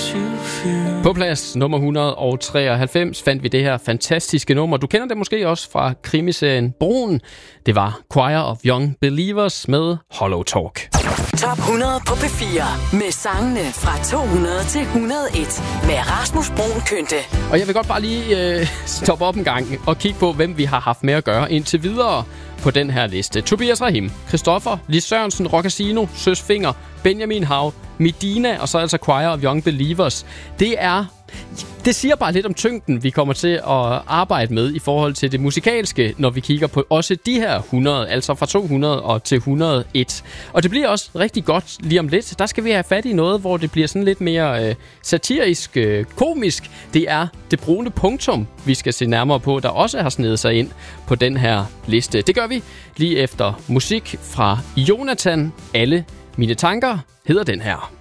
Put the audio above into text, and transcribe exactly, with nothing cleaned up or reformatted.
På plads nummer et hundrede og treoghalvfems fandt vi det her fantastiske nummer. Du kender det måske også fra krimiserien Broen. Det var Choir of Young Believers med Hollow Talk. Top hundrede på P fire med sangene fra to hundrede til et hundrede og en med Rasmus Bruun Kynte. Og jeg vil godt bare lige øh, stoppe op en gang og kigge på, hvem vi har haft med at gøre indtil videre på den her liste. Tobias Rahim, Christoffer, Lis Sørensen, Roccasino, Søs Finger, Benjamin Hav, Medina og så altså Choir of Young Believers. Det er... Det siger bare lidt om tyngden, vi kommer til at arbejde med i forhold til det musikalske, når vi kigger på også de her hundrede, altså fra to hundrede og til et hundrede og en. Og det bliver også rigtig godt lige om lidt. Der skal vi have fat i noget, hvor det bliver sådan lidt mere øh, satirisk, øh, komisk. Det er det brune punktum, vi skal se nærmere på, der også har snedet sig ind på den her liste. Det gør vi lige efter musik fra Jonathan. Alle mine tanker hedder den her.